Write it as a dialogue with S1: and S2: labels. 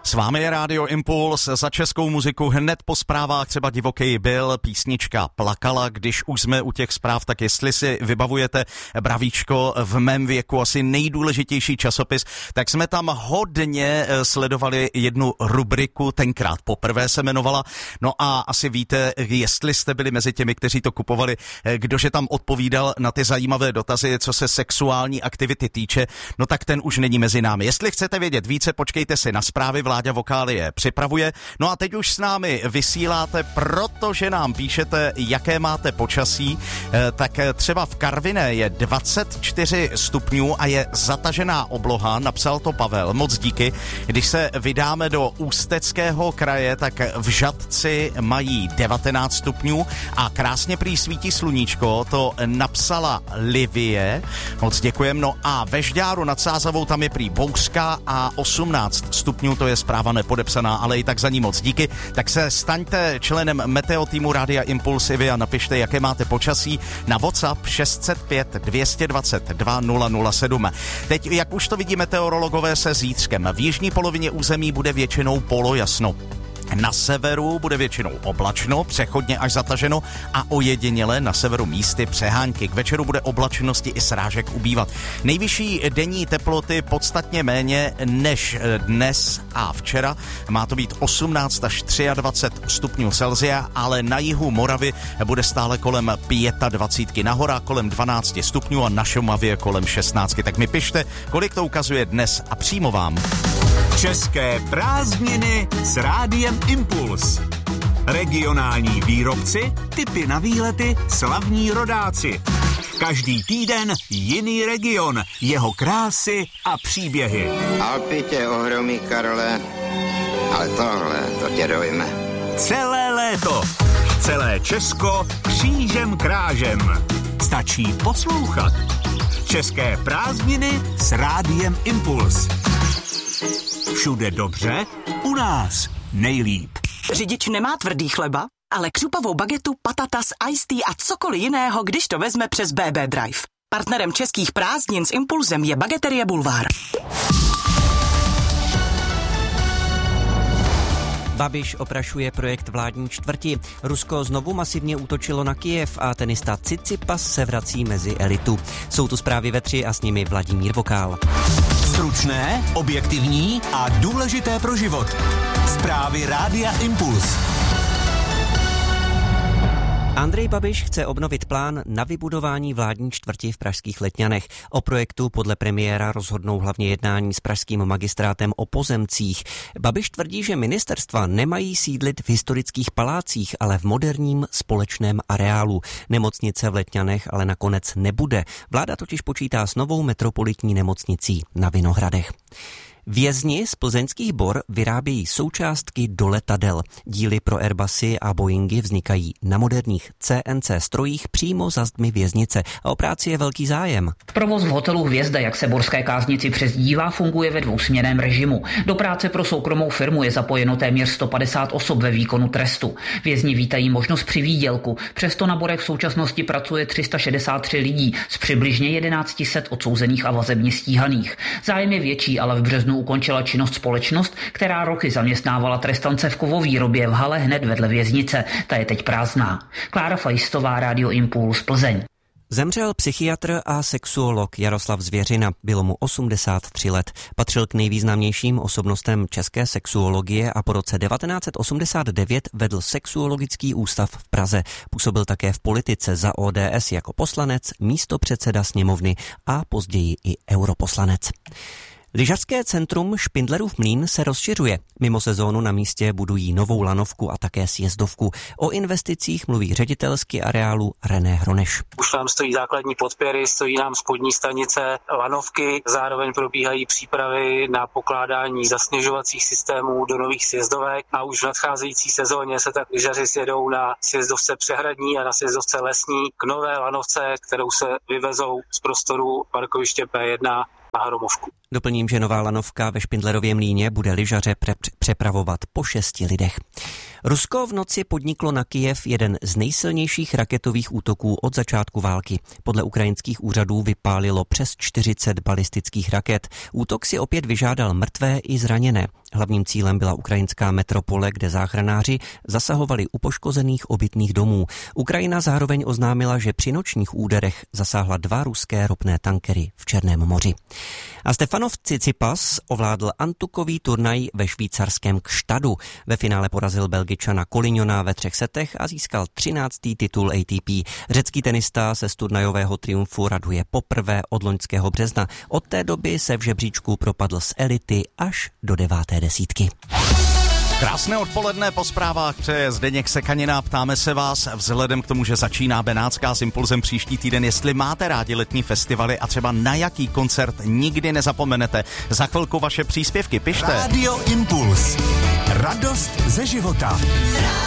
S1: S vámi je Rádio Impuls, za českou muziku hned po zprávách třeba Divokej byl, písnička Plakala. Když už jsme u těch zpráv, tak jestli si vybavujete Bravíčko, v mém věku asi nejdůležitější časopis, tak jsme tam hodně sledovali jednu rubriku, tenkrát poprvé se jmenovala. No a asi víte, jestli jste byli mezi těmi, kteří to kupovali, kdože tam odpovídal na ty zajímavé dotazy, co se sexuální aktivity týče, no tak ten už není mezi námi. Jestli chcete vědět více, počkejte si na zprávy, Vláďa Vokálie připravuje. No a teď už s námi vysíláte, protože nám píšete, jaké máte počasí, tak třeba v Karviné je 24 stupňů a je zatažená obloha, napsal to Pavel, moc díky. Když se vydáme do Ústeckého kraje, tak v Žatci mají 19 stupňů a krásně prý svítí sluníčko, to napsala Livie, moc děkujem. No a ve Žďáru nad Sázavou tam je prý bouřka a 18 stupňů, to je zpráva nepodepsaná, ale i tak za ní moc díky. Tak se staňte členem Meteo týmu Rádia Impulsivy a napište, jaké máte počasí na WhatsApp 605 222 007. Teď, jak už to vidí meteorologové, se zítřkem v jižní polovině území bude většinou polojasno. Na severu bude většinou oblačno, přechodně až zataženo a ojediněle na severu místy přehánky. K večeru bude oblačnosti i srážek ubývat. Nejvyšší denní teploty podstatně méně než dnes a včera. Má to být 18 až 23 stupňů Celsia, ale na jihu Moravy bude stále kolem 25, na horách kolem 12 stupňů a na Šumavě kolem 16. Tak mi pište, kolik to ukazuje dnes a přímo vám.
S2: České prázdniny s Rádiem Impuls. Regionální výrobci, tipy na výlety, slavní rodáci. Každý týden jiný region, jeho krásy a příběhy.
S3: Alpy tě ohromí, Karle, ale tohle, to tě dojme.
S2: Celé léto, celé Česko křížem krážem. Stačí poslouchat. České prázdniny s Rádiem Impuls. Všude dobře, u nás nejlíp.
S4: Řidič nemá tvrdý chleba, ale křupavou bagetu, patatas, iced tea a cokoliv jiného, když to vezme přes BB Drive. Partnerem českých prázdnin s Impulzem je Bageterie Bulvár.
S5: Babiš oprašuje projekt vládní čtvrti. Rusko znovu masivně útočilo na Kyjev a tenista Tsitsipas se vrací mezi elitu. Jsou tu zprávy ve 3 a s nimi Vladimír Vokál.
S2: Stručné, objektivní a důležité pro život. Zprávy Rádia Impuls.
S5: Andrej Babiš chce obnovit plán na vybudování vládní čtvrti v pražských Letňanech. O projektu podle premiéra rozhodnou hlavně jednání s pražským magistrátem o pozemcích. Babiš tvrdí, že ministerstva nemají sídlit v historických palácích, ale v moderním společném areálu. Nemocnice v Letňanech ale nakonec nebude. Vláda totiž počítá s novou metropolitní nemocnicí na Vinohradech. Vězni z plzeňských Bor vyrábějí součástky do letadel. Díly pro Airbusy a Boeingy vznikají na moderních CNC strojích přímo za zdmi věznice a o práci je velký zájem.
S6: Provoz v hotelu Hvězda, jak se borské káznici přezdívá, funguje ve dvousměnném režimu. Do práce pro soukromou firmu je zapojeno téměř 150 osob ve výkonu trestu. Vězni vítají možnost přivýdělku, přesto na Borech v současnosti pracuje 363 lidí z přibližně 1100 odsouzených a vazebně stíhaných. Zájem je větší, ale v březnu ukončila činnost společnost, která roky zaměstnávala trestance v kovovýrobě v hale hned vedle věznice. Ta je teď prázdná. Klára Fajstová, Rádio Impuls, Plzeň.
S5: Zemřel psychiatr a sexuolog Jaroslav Zvěřina. Bylo mu 83 let. Patřil k nejvýznamnějším osobnostem české sexuologie a po roce 1989 vedl sexuologický ústav v Praze. Působil také v politice za ODS jako poslanec, místopředseda sněmovny a později i europoslanec. Lyžařské centrum Špindlerův Mlýn se rozšiřuje. Mimo sezónu na místě budují novou lanovku a také sjezdovku. O investicích mluví ředitelsky areálu René Hroneš.
S7: Už tam stojí základní podpěry, stojí nám spodní stanice lanovky, zároveň probíhají přípravy na pokládání zasněžovacích systémů do nových sjezdovek a už v nadcházející sezóně se tak lyžaři sjedou na sjezdovce Přehradní a na sjezdovce Lesní k nové lanovce, kterou se vyvezou z prostoru parkoviště P1 na Hromovku.
S5: Doplním, že nová lanovka ve Špindlerově Mlýně bude lyžaře přepravovat po 6 lidech. Rusko v noci podniklo na Kyjev jeden z nejsilnějších raketových útoků od začátku války. Podle ukrajinských úřadů vypálilo přes 40 balistických raket. Útok si opět vyžádal mrtvé i zraněné. Hlavním cílem byla ukrajinská metropole, kde záchranáři zasahovali u poškozených obytných domů. Ukrajina zároveň oznámila, že při nočních úderech zasáhla 2 ruské ropné tankery v Černém moři. A Stefanov Tsitsipas ovládl antukový turnaj ve švýcarském Gstadu. Ve finále porazil Belgičana Koliňona ve 3 setech a získal 13. titul ATP. Řecký tenista se z turnajového triumfu raduje poprvé od loňského března. Od té doby se v žebříčku propadl z elity až do 9. desítky.
S1: Krásné odpoledne, po zprávách přeje Zdeněk Sekanina. Ptáme se vás vzhledem k tomu, že začíná Benátská s Impulzem příští týden, jestli máte rádi letní festivaly a třeba na jaký koncert nikdy nezapomenete. Za chvilku vaše příspěvky, pište.
S2: Radio Impuls. Radost ze života.